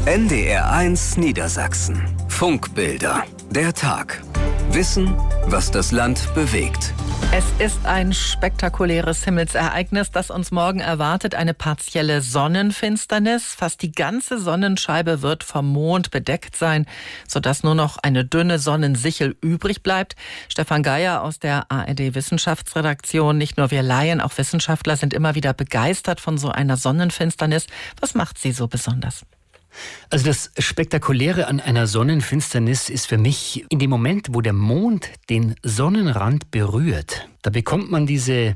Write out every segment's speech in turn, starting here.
NDR1 Niedersachsen. Funkbilder. Der Tag. Wissen, was das Land bewegt. Es ist ein spektakuläres Himmelsereignis, das uns morgen erwartet. Eine partielle Sonnenfinsternis. Fast die ganze Sonnenscheibe wird vom Mond bedeckt sein, sodass nur noch eine dünne Sonnensichel übrig bleibt. Stefan Geier aus der ARD-Wissenschaftsredaktion. Nicht nur wir Laien, auch Wissenschaftler sind immer wieder begeistert von so einer Sonnenfinsternis. Was macht sie so besonders? Also das Spektakuläre an einer Sonnenfinsternis ist für mich in dem Moment, wo der Mond den Sonnenrand berührt. Da bekommt man diese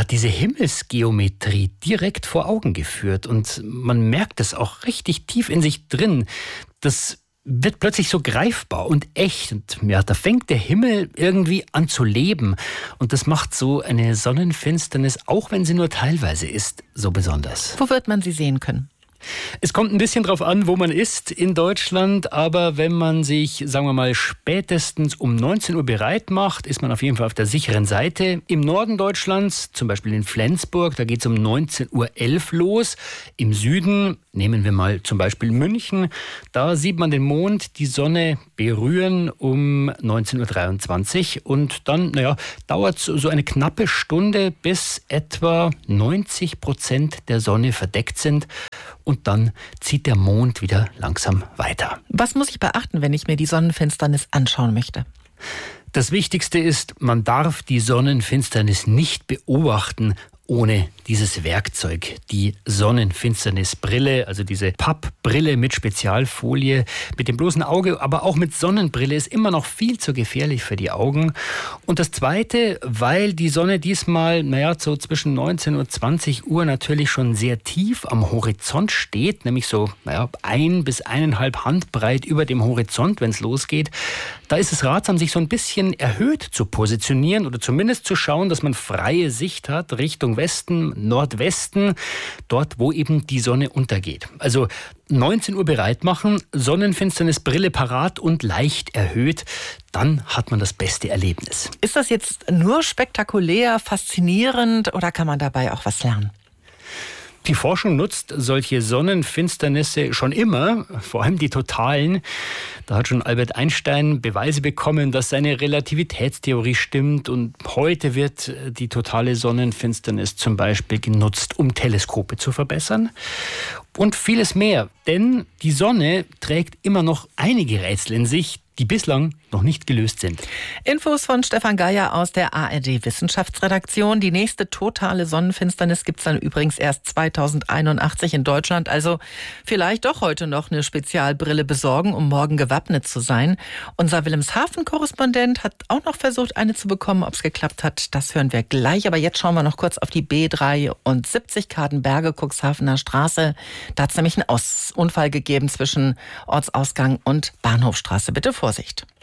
Himmelsgeometrie direkt vor Augen geführt und man merkt es auch richtig tief in sich drin. Das wird plötzlich so greifbar und echt und ja, da fängt der Himmel irgendwie an zu leben und das macht so eine Sonnenfinsternis, auch wenn sie nur teilweise ist, so besonders. Wo wird man sie sehen können? Es kommt ein bisschen drauf an, wo man ist in Deutschland, aber wenn man sich, sagen wir mal, spätestens um 19 Uhr bereit macht, ist man auf jeden Fall auf der sicheren Seite. Im Norden Deutschlands, zum Beispiel in Flensburg, da geht es um 19:11 Uhr los. Im Süden, nehmen wir mal zum Beispiel München, da sieht man den Mond, die Sonne berühren um 19:23 Uhr und dann, dauert so eine knappe Stunde, bis etwa 90% der Sonne verdeckt sind. Und dann zieht der Mond wieder langsam weiter. Was muss ich beachten, wenn ich mir die Sonnenfinsternis anschauen möchte? Das Wichtigste ist, man darf die Sonnenfinsternis nicht beobachten ohne dieses Werkzeug, die Sonnenfinsternisbrille, also diese Pappbrille mit Spezialfolie, mit dem bloßen Auge, aber auch mit Sonnenbrille ist immer noch viel zu gefährlich für die Augen. Und das Zweite, weil die Sonne diesmal, so zwischen 19 und 20 Uhr natürlich schon sehr tief am Horizont steht, nämlich so 1 bis 1,5 Handbreit über dem Horizont, wenn es losgeht, da ist es ratsam, sich so ein bisschen erhöht zu positionieren oder zumindest zu schauen, dass man freie Sicht hat Richtung Westen, Nordwesten, dort, wo eben die Sonne untergeht. Also 19 Uhr bereit machen, Sonnenfinsternisbrille parat und leicht erhöht, dann hat man das beste Erlebnis. Ist das jetzt nur spektakulär, faszinierend oder kann man dabei auch was lernen? Die Forschung nutzt solche Sonnenfinsternisse schon immer, vor allem die totalen. Da hat schon Albert Einstein Beweise bekommen, dass seine Relativitätstheorie stimmt. Und heute wird die totale Sonnenfinsternis zum Beispiel genutzt, um Teleskope zu verbessern. Und vieles mehr, denn die Sonne trägt immer noch einige Rätsel in sich, die bislang noch nicht gelöst sind. Infos von Stefan Geier aus der ARD-Wissenschaftsredaktion. Die nächste totale Sonnenfinsternis gibt es dann übrigens erst 2081 in Deutschland. Also vielleicht doch heute noch eine Spezialbrille besorgen, um morgen gewappnet zu sein. Unser Wilhelmshaven-Korrespondent hat auch noch versucht, eine zu bekommen. Ob es geklappt hat, das hören wir gleich. Aber jetzt schauen wir noch kurz auf die B73 Kadenberge, Cuxhavener Straße. Da hat es nämlich einen Unfall gegeben zwischen Ortsausgang und Bahnhofstraße. Bitte Vorsicht.